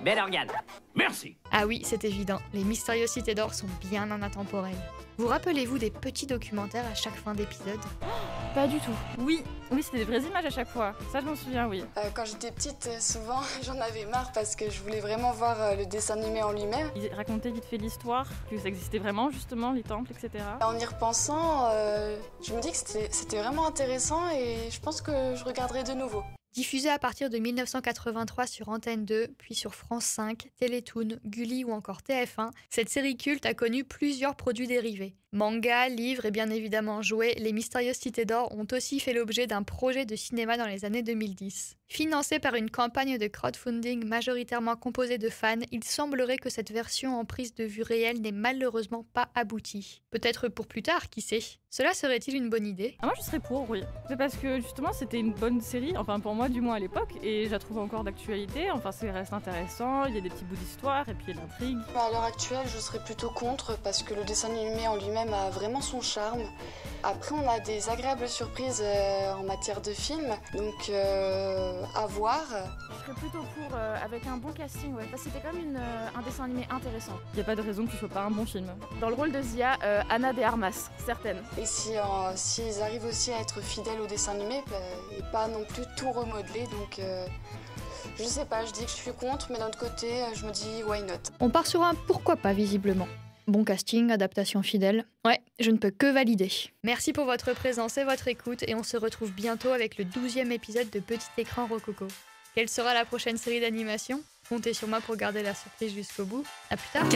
bel organe. Merci. Ah oui, c'est évident, les Mystérieuses Cités d'Or sont bien intemporelles. Vous rappelez-vous des petits documentaires à chaque fin d'épisode? Pas du tout. Oui, c'était des vraies images à chaque fois. Ça, je m'en souviens, oui. Quand j'étais petite, souvent, j'en avais marre parce que je voulais vraiment voir le dessin animé en lui-même. Ils racontaient vite fait l'histoire, que ça existait vraiment, justement, les temples, etc. En y repensant, je me dis que c'était vraiment intéressant et je pense que je regarderai de nouveau. Diffusée à partir de 1983 sur Antenne 2, puis sur France 5, Télétoon, Gulli ou encore TF1, cette série culte a connu plusieurs produits dérivés. Manga, livres et bien évidemment jouets, les Mystérieuses Cités d'Or ont aussi fait l'objet d'un projet de cinéma dans les années 2010. Financé par une campagne de crowdfunding majoritairement composée de fans, il semblerait que cette version en prise de vue réelle n'ait malheureusement pas abouti. Peut-être pour plus tard, qui sait? Cela serait-il une bonne idée? Moi, je serais pour, oui. C'est parce que, justement, c'était une bonne série, enfin pour moi, du moins à l'époque, et je la trouve encore d'actualité. Enfin, ça reste intéressant, il y a des petits bouts d'histoire, et puis l'intrigue. À l'heure actuelle, je serais plutôt contre parce que le dessin animé en lui-même a vraiment son charme. Après, on a des agréables surprises en matière de film, donc à voir. Je serais plutôt pour, avec un bon casting, ouais. Parce que c'était quand même un dessin animé intéressant. Il n'y a pas de raison que ce soit pas un bon film. Dans le rôle de Zia, Anna de Armas, certaine. Et s'ils arrivent aussi à être fidèles au dessin animé et pas non plus tout remodeler, donc je sais pas, je dis que je suis contre, mais d'un autre côté, je me dis why not. On part sur un pourquoi pas visiblement. Bon casting, adaptation fidèle. Ouais, je ne peux que valider. Merci pour votre présence et votre écoute et on se retrouve bientôt avec le 12e épisode de Petit Écran Rococo. Quelle sera la prochaine série d'animation? Comptez sur moi pour garder la surprise jusqu'au bout. À plus tard.